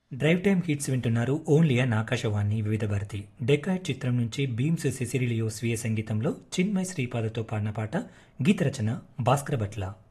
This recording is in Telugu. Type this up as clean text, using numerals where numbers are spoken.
డ్రైవ్ టైమ్ హిట్స్ వింటున్నారు ఓన్లీ అన్ ఆకాశవాణి వివిధ భారతి. డెకాయిడ్ చిత్రం నుంచి బీమ్స్ సిసిరిలియో స్వీయ సంగీతంలో చిన్మయ్ శ్రీపాదతో పాడిన పాట. గీత రచన భాస్కర భట్ల.